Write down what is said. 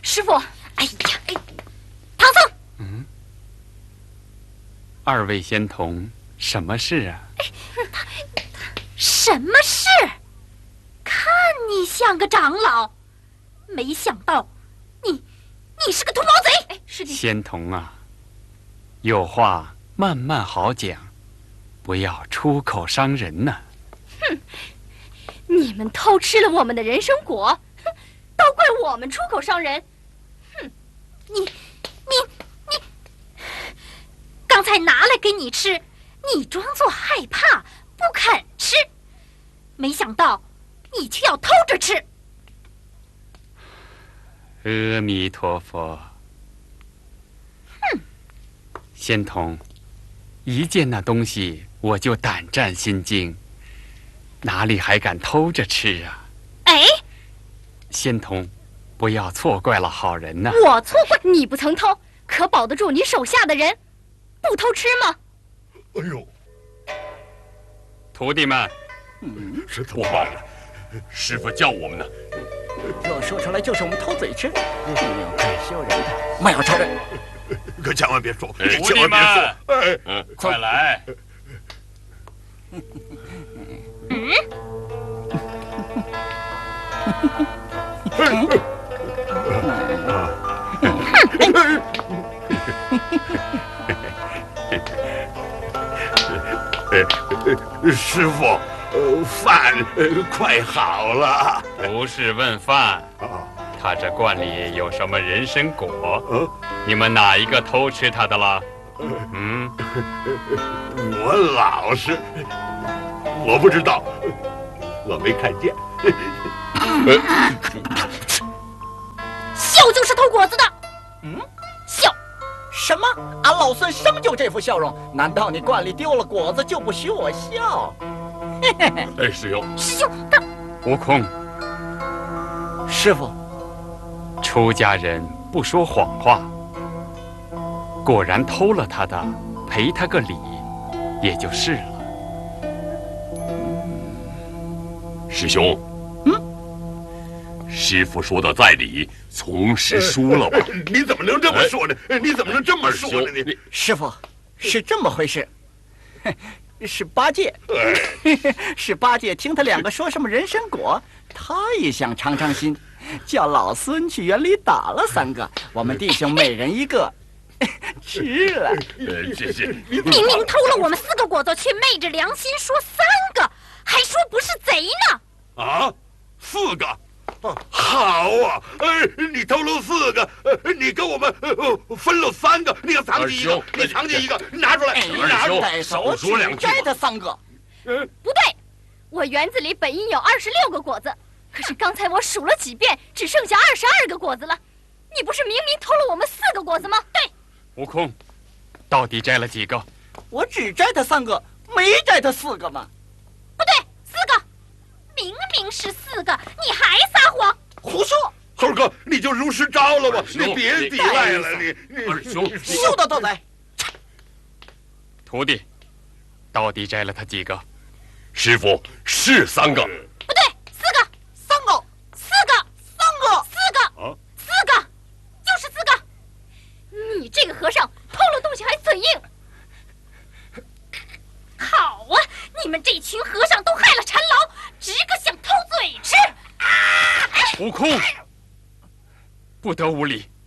师傅，哎呀，唐僧， 二位仙童，什么事啊？ 什么事？看你像个长老，没想到你是个土毛贼！哎，师弟， 仙童啊，有话慢慢好讲，不要出口伤人呐。 哼，你们偷吃了我们的人参果，都怪我们出口伤人。哼，你，刚才拿来给你吃，你装作害怕不肯吃，没想到你却要偷着吃。 阿弥陀佛。 哼， 仙童，一见那东西我就胆战心惊，哪里还敢偷着吃啊？ 哎， 仙童，不要错怪了好人呐！ 我错怪你不曾偷，可保得住你手下的人不偷吃吗？ 哎呦， 徒弟们， 是怎么办了？师傅叫我们呢。 若说出来就是我们偷嘴吃，你要怪羞人的，莫要承认。 可千万别说， 徒弟千万别说！ 们，快来！ 师傅，饭快好了。 不是问饭，他这罐里有什么人参果？你们哪一个偷吃他的了？ 我老实，我不知道，我没看见。 笑就是偷果子的。笑什么？俺老孙生就这副笑容，难道你罐里丢了果子就不许我笑？ 哎，师兄， 师兄，他悟空， 师傅， 出家人不说谎话，果然偷了他的，赔他个礼，也就是了。 师兄，师傅说的在理，从实输了吧？你怎么能这么说呢？你怎么能这么说呢？你师傅，是这么回事，是八戒，是八戒听他两个说什么人参果，他也想尝尝新，叫老孙去园里打了3个，我们弟兄每人1个，吃了。 明明偷了我们4个果子，却昧着良心说3个，还说不是贼呢。 啊，4个。好啊！你偷了4个，你跟我们分了3个，你要藏起1个，你藏起1个，拿出来！ 拿出来！少说2句，摘他3个。 不对，我园子里本应有26个果子，可是刚才我数了几遍，只剩下22个果子了。你不是明明偷了我们4个果子吗？对。 悟空，到底摘了几个？ 我只摘他3个，没摘他4个吗？ 不对，4个。明明是4个，你还撒谎！ 胡说！ 猴哥，你就如实招了吧，你别抵赖了，你二兄，休得斗嘴！ 徒弟，到底摘了他几个？ 师傅是3个。 不对，4个 ，3个 ，4个 ，3个 ，4个，4个，就是4个。你这个和尚偷了东西还嘴硬。好啊，你们这群和尚都害了陈老，只个想偷嘴吃。 悟空，不得无礼！